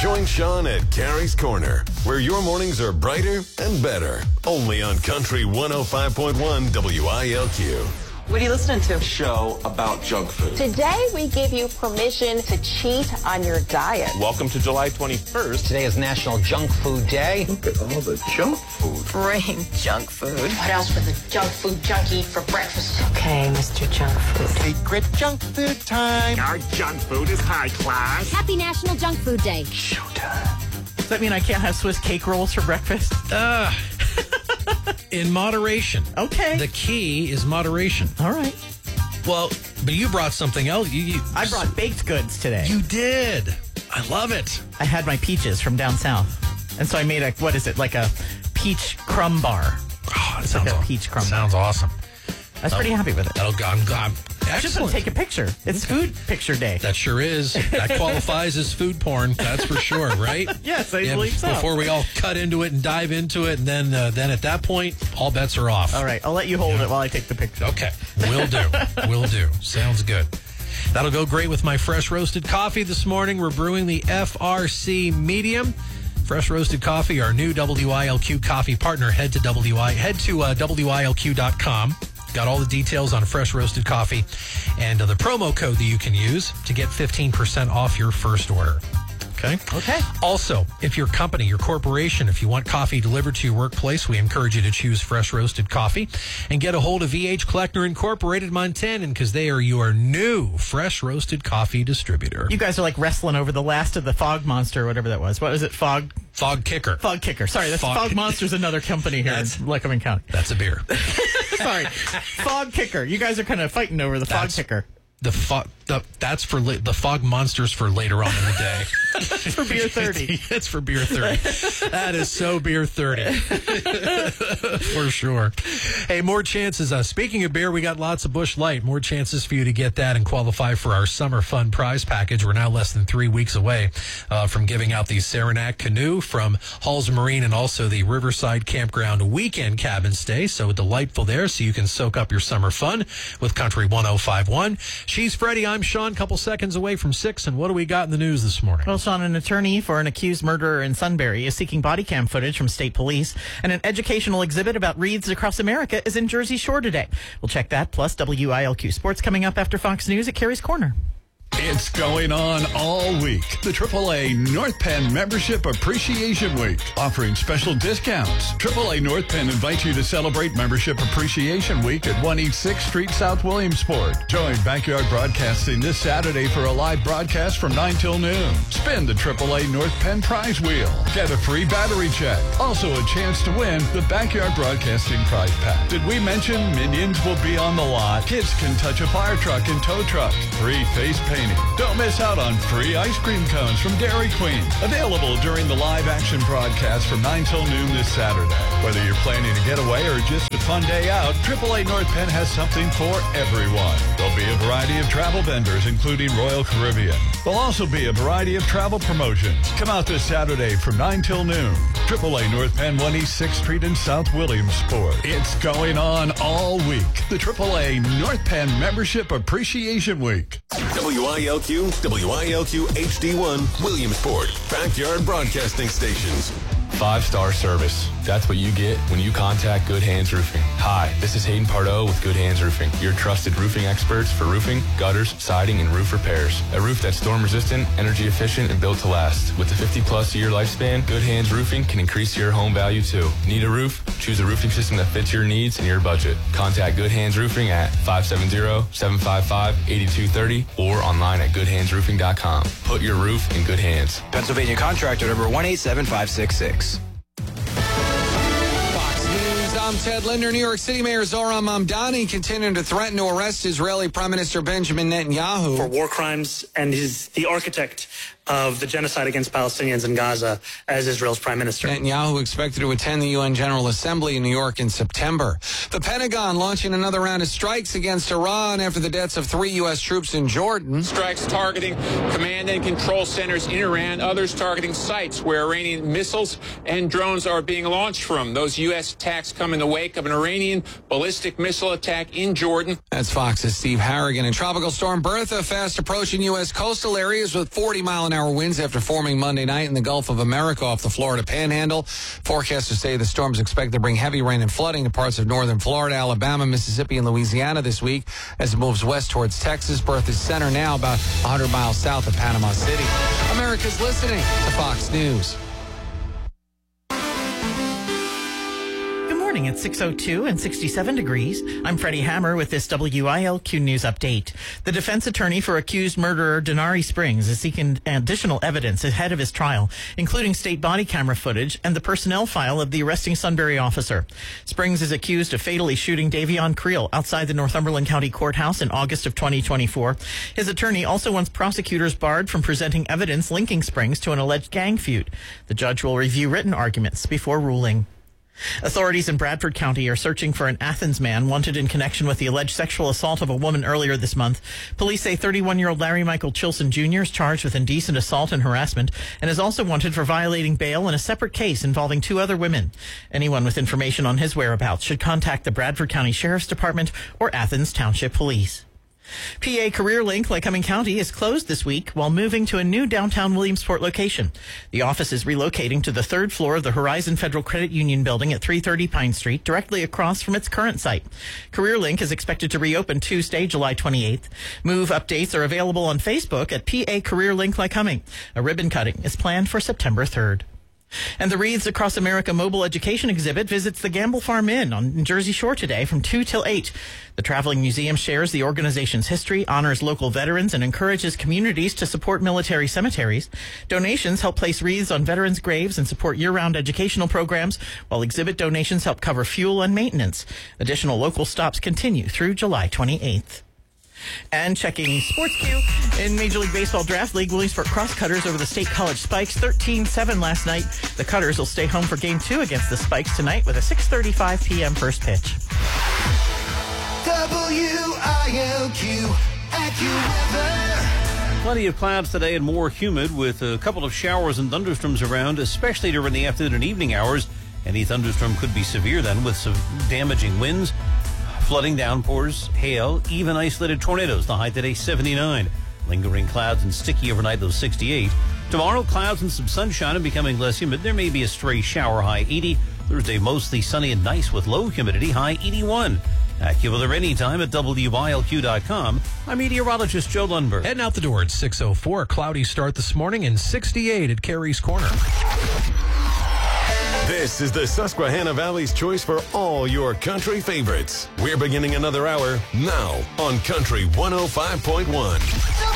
Join Sean at Carrie's Corner, where your mornings are brighter and better. Only on Country 105.1 WILQ. What are you listening to? Show about junk food. Today, we give you permission to cheat on your diet. Welcome to July 21st. Today is National Junk Food Day. Look at all the junk food. Bring junk food. What else would the junk food junkie eat for breakfast? Okay, Mr. Junk Food. Secret junk food time. Our junk food is high class. Happy National Junk Food Day. Showtime. Does that mean I can't have Swiss cake rolls for breakfast? In moderation. Okay. The key is moderation. All right. Well, but you brought something else. I brought baked goods today. You did. I love it. I had my peaches from down south. And so I made like a peach crumb bar. Oh, It's like a peach crumb. Sounds awesome. I was pretty happy with it. I'm I should excellent. take a picture. It's food picture day. That sure is. That qualifies as food porn. That's for sure, right? Yes, I believe so. Before we all cut into it and dive into it, and then at that point, all bets are off. All right, I'll let you hold it while I take the picture. Okay, will do. Will do. Sounds good. That'll go great with my fresh roasted coffee this morning. We're brewing the FRC Medium. Fresh roasted coffee, our new WILQ coffee partner. Head to WILQ.com. Got all the details on fresh roasted coffee and the promo code that you can use to get 15% off your first order. Okay. Also, if your company, your corporation, if you want coffee delivered to your workplace, we encourage you to choose fresh roasted coffee and get a hold of VH Kleckner Incorporated Montanan because they are your new fresh roasted coffee distributor. You guys are like wrestling over the last of the Fog Monster or whatever that was. What was it? Fog Kicker. Fog Kicker. Sorry, that's Fog Monster's another company here in Lycoming County. That's a beer. Sorry. Fog Kicker. You guys are kind of fighting over the Fog Kicker. That's for the Fog Monsters for later on in the day. For beer 30. It's for beer 30. That is so beer 30. For sure. Hey, more chances. Speaking of beer, we got lots of Busch Light. More chances for you to get that and qualify for our summer fun prize package. We're now less than 3 weeks away from giving out the Saranac Canoe from Halls Marine and also the Riverside Campground weekend cabin stay. So delightful there, so you can soak up your summer fun with Country 105.1. She's Freddie. I'm Sean. Couple seconds away from 6. And what do we got in the news this morning? Well, Sean, an attorney for an accused murderer in Sunbury is seeking body cam footage from state police, and an educational exhibit about wreaths across America is in Jersey Shore today. We'll check that, plus WILQ Sports coming up after Fox News at Carrie's Corner. It's going on all week. The AAA North Penn Membership Appreciation Week, offering special discounts. AAA North Penn invites you to celebrate Membership Appreciation Week at 1 East 6th Street, South Williamsport. Join Backyard Broadcasting this Saturday for a live broadcast from 9 till noon. Spin the AAA North Penn prize wheel. Get a free battery check. Also a chance to win the Backyard Broadcasting prize pack. Did we mention Minions will be on the lot? Kids can touch a fire truck and tow truck. Free face painting. Don't miss out on free ice cream cones from Dairy Queen. Available during the live action broadcast from 9 till noon this Saturday. Whether you're planning to get away or just a fun day out, AAA North Penn has something for everyone. There'll be a variety of travel vendors, including Royal Caribbean. There'll also be a variety of travel promotions. Come out this Saturday from 9 till noon. AAA North Penn, 1 East 6th Street in South Williamsport. It's going on all week. The AAA North Penn Membership Appreciation Week. WILQ, WILQ HD1, Williamsport, Backyard Broadcasting Stations. 5-star service. That's what you get when you contact Good Hands Roofing. Hi, this is Hayden Pardo with Good Hands Roofing, your trusted roofing experts for roofing, gutters, siding, and roof repairs. A roof that's storm resistant, energy efficient, and built to last. With a 50-plus year lifespan, Good Hands Roofing can increase your home value too. Need a roof? Choose a roofing system that fits your needs and your budget. Contact Good Hands Roofing at 570-755-8230 or online at goodhandsroofing.com. Put your roof in good hands. Pennsylvania contractor number 187566. I'm Ted Linder. New York City Mayor Zohran Mamdani continuing to threaten to arrest Israeli Prime Minister Benjamin Netanyahu for war crimes, and is the architect of the genocide against Palestinians in Gaza as Israel's prime minister. Netanyahu expected to attend the UN General Assembly in New York in September. The Pentagon launching another round of strikes against Iran after the deaths of 3 U.S. troops in Jordan. Strikes targeting command and control centers in Iran, others targeting sites where Iranian missiles and drones are being launched from. Those U.S. attacks come in the the wake of an Iranian ballistic missile attack in Jordan. That's Fox's Steve Harrigan. And Tropical Storm Bertha fast approaching U.S. coastal areas with 40-mile-an-hour winds after forming Monday night in the Gulf of America off the Florida Panhandle. Forecasters say the storm is expected to bring heavy rain and flooding to parts of northern Florida, Alabama, Mississippi, and Louisiana this week as it moves west towards Texas. Bertha's center now about 100 miles south of Panama City. America's listening to Fox News. At 6:02 and 67 degrees. I'm Freddie Hammer with this WILQ News update. The defense attorney for accused murderer Denari Springs is seeking additional evidence ahead of his trial, including state body camera footage and the personnel file of the arresting Sunbury officer. Springs is accused of fatally shooting Davion Creel outside the Northumberland County Courthouse in August of 2024. His attorney also wants prosecutors barred from presenting evidence linking Springs to an alleged gang feud. The judge will review written arguments before ruling. Authorities in Bradford County are searching for an Athens man wanted in connection with the alleged sexual assault of a woman earlier this month. Police say 31-year-old Larry Michael Chilson Jr. is charged with indecent assault and harassment and is also wanted for violating bail in a separate case involving two other women. Anyone with information on his whereabouts should contact the Bradford County Sheriff's Department or Athens Township Police. PA CareerLink Lycoming County is closed this week while moving to a new downtown Williamsport location. The office is relocating to the third floor of the Horizon Federal Credit Union building at 330 Pine Street, directly across from its current site. CareerLink is expected to reopen Tuesday, July 28th. Move updates are available on Facebook at PA CareerLink Lycoming. A ribbon cutting is planned for September 3rd. And the Wreaths Across America Mobile Education Exhibit visits the Gamble Farm Inn on Jersey Shore today from 2 till 8. The traveling museum shares the organization's history, honors local veterans, and encourages communities to support military cemeteries. Donations help place wreaths on veterans' graves and support year-round educational programs, while exhibit donations help cover fuel and maintenance. Additional local stops continue through July 28th. And checking Sports Q. In Major League Baseball Draft League, Williamsport Crosscutters over the State College Spikes 13-7 last night. The Cutters will stay home for Game 2 against the Spikes tonight with a 6:35 p.m. first pitch. WILQ AccuWeather. Plenty of clouds today and more humid with a couple of showers and thunderstorms around, especially during the afternoon and evening hours. Any thunderstorm could be severe then with some damaging winds. Flooding, downpours, hail, even isolated tornadoes. The high today, 79. Lingering clouds and sticky overnight, those 68. Tomorrow, clouds and some sunshine and becoming less humid. There may be a stray shower, high 80. Thursday, mostly sunny and nice with low humidity, high 81. AccuWeather anytime at WILQ.com. I'm meteorologist Joe Lundberg. Heading out the door at 6:04. Cloudy start this morning and 68 at Carey's Corner. This is the Susquehanna Valley's choice for all your country favorites. We're beginning another hour now on Country 105.1.